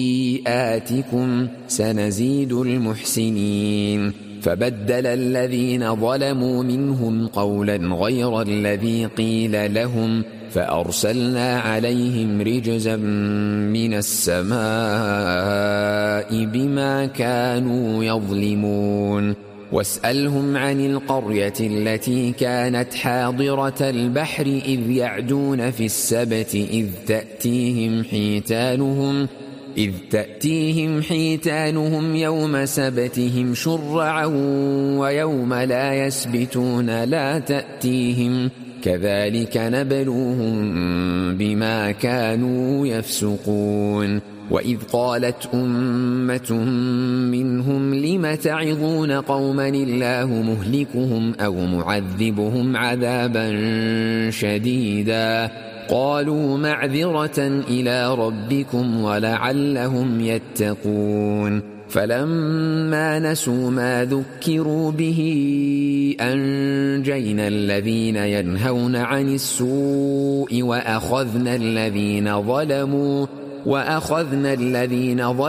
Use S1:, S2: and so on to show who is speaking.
S1: سيئاتكم سنزيد المحسنين. فبدل الذين ظلموا منهم قولا غير الذي قيل لهم فأرسلنا عليهم رجزا من السماء بما كانوا يظلمون. واسألهم عن القرية التي كانت حاضرة البحر إذ يعدون في السبت إذ تأتيهم حيتانهم يوم سبتهم شرعا ويوم لا يسبتون لا تأتيهم كذلك نبلوهم بما كانوا يفسقون. وإذ قالت أمة منهم لم تعظون قوما الله مهلكهم أو معذبهم عذابا شديدا قالوا معذرة إلى ربكم ولعلهم يتقون. فلما نسوا ما ذكروا به أنجينا الذين ينهون عن السوء وأخذنا الذين ظلموا